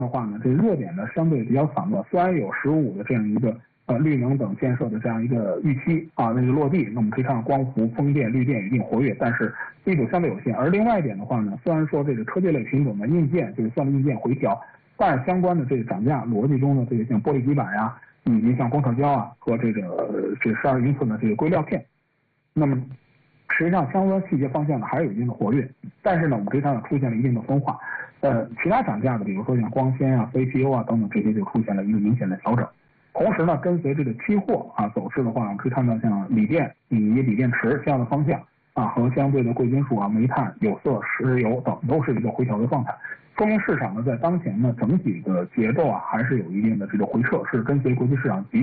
的话呢，这热点呢相对比较散落，虽然有15的这样一个绿能等建设的这样一个预期啊，那就落地，那我们可以看到光伏、风电、绿电一定活跃，但是力度相对有限。而另外一点的话呢，虽然说这个车机类品种的硬件这个算力硬件回调，但是相关的这个涨价逻辑中的这个像玻璃基板呀，以及像光刻胶啊和这12英寸的这个硅料片，那么实际上相关细节方向呢还有一定的活跃，但是呢我们可以看到出现了一定的分化。其他涨价的，比如说像光纤啊、CPU 啊等等这些就出现了一个明显的调整。同时呢，跟随这个期货走势的话，我们可以看到像锂电以及锂电池这样的方向和相对的贵金属啊、煤炭、有色、石油等都是一个回调的状态，说明市场呢在当前呢整体的节奏还是有一定的这个回撤，是跟随国际市场